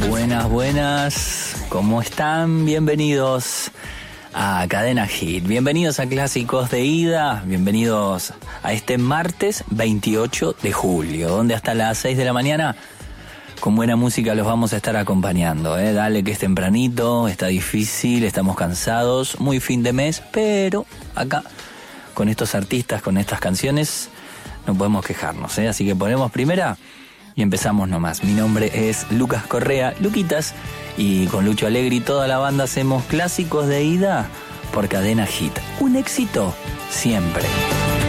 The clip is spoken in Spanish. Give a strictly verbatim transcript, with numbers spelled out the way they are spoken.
Buenas, buenas, ¿cómo están? Bienvenidos a Cadena Hit, bienvenidos a Clásicos de Ida, bienvenidos a este martes veintiocho de julio, donde hasta las seis de la mañana con buena música los vamos a estar acompañando, ¿eh? Dale que es tempranito, está difícil, estamos cansados, muy fin de mes, pero acá con estos artistas, con estas canciones, no podemos quejarnos, ¿eh? Así que ponemos primera y empezamos nomás. Mi nombre es Lucas Correa, Luquitas, y con Lucho Alegre y toda la banda hacemos Clásicos de Ida por Cadena Hit. Un éxito siempre.